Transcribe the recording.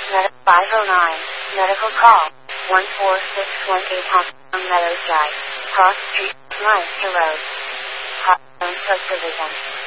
509. Medical call. 14618 Hawthorne Meadows Drive. Cross Street, Leicester Road. Hawthorne Subdivision.